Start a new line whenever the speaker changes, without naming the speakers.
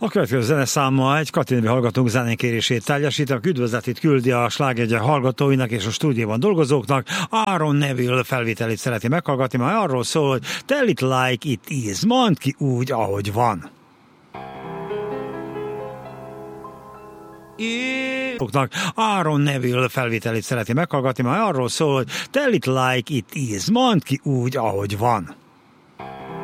A következő zeneszámmal egy Kati nevű hallgatónk zenékérését teljesítenek. Üdvözletét küldi a Slágeregye hallgatóinak és a stúdióban dolgozóknak. Aaron Neville felvételét szereti meghallgatni, majd arról szól, hogy tell it like it is, mondd ki úgy, ahogy van. Aaron Neville felvételét szereti meghallgatni, majd arról szól, hogy tell it like it is, mondd ki úgy, ahogy van.